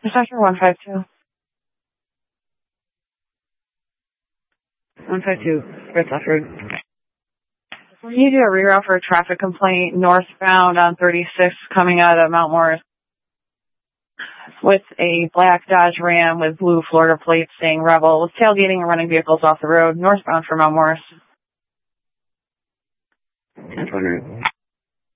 Sector 152. 152, Red Sox Road. We need to do a reroute for a traffic complaint northbound on 36 coming out of Mount Morris with a black Dodge Ram with blue Florida plates saying Rebel with tailgating and running vehicles off the road northbound for Mount Morris. 10-20.